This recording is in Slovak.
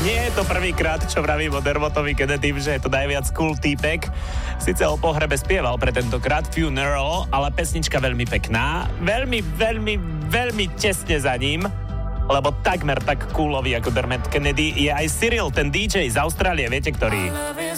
Nie je to prvýkrát, čo vravím o Dermotovi Kennedym, že je to najviac cool týpek. Sice o pohrebe spieval pre tentokrát Funeral, ale pesnička veľmi pekná. Veľmi tesne za ním, lebo takmer tak coolový ako Dermot Kennedy je aj Cyril, ten DJ z Austrálie, viete ktorý?